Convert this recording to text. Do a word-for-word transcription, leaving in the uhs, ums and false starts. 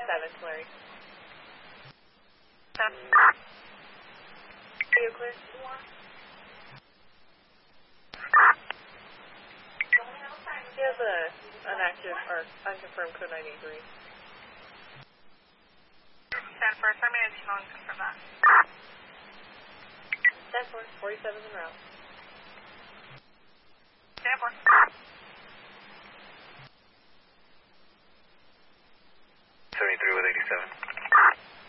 seven, Larry. Seven. You clear? He has a an active or unconfirmed code nine eight three. ten four, send me an additional and confirm that. ten four, forty-seven en route.